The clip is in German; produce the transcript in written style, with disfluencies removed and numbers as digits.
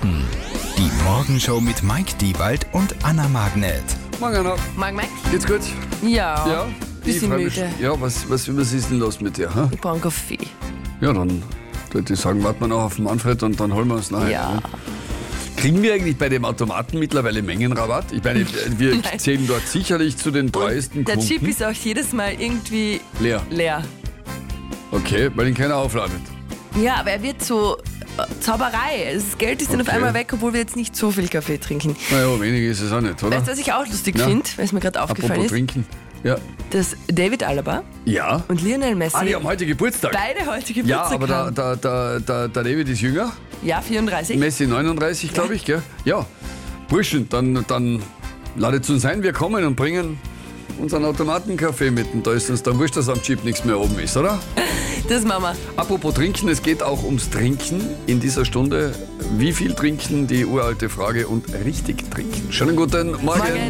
Morgen. Die Morgenshow mit Mike Diewald und Anna Magnet. Morgen, Anna. Morgen, Mike. Geht's gut? Ja, Ja? bisschen freu mich. müde. Ja, was ist denn los mit dir? Ha? Ich brauche einen Kaffee. Ja, dann würde ich sagen, warten wir noch auf Manfred und dann holen wir uns nachher. Ja. Ne? Kriegen wir eigentlich bei dem Automaten mittlerweile Mengenrabatt? Ich meine, wir Nein. zählen dort sicherlich zu den treuesten Der Kunden. Chip ist auch jedes Mal irgendwie leer. leer. Okay, weil ihn keiner aufladet. Ja, aber er wird so Zauberei. Das Geld ist dann auf Okay. einmal weg, obwohl wir jetzt nicht so viel Kaffee trinken. Naja, wenig ist es auch nicht, oder? Weißt du, was ich auch lustig Ja. finde, weil es mir gerade aufgefallen Apropos ist? trinken. Ja. Dass David Alaba Ja. und Lionel Messi Die haben heute Geburtstag. beide heute Ja, Geburtstag aber haben. der David ist jünger. Ja, 34. Messi 39, glaube ich, gell? Ja. Burschen, dann ladet uns ein, wir kommen und bringen unseren Automatenkaffee mit. Und da ist uns dann wurscht, dass am Chip nichts mehr oben ist, oder? Das machen wir. Apropos Trinken, es geht auch ums Trinken in dieser Stunde. Wie viel trinken? Die uralte Frage und richtig trinken. Schönen guten Morgen. Morgen.